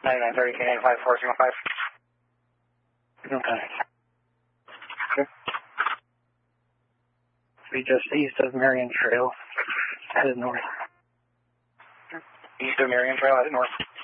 9930 Canadian 5405. Okay. Sure. Be just east of Marion Trail, headed north. East of Marion Trail, headed north.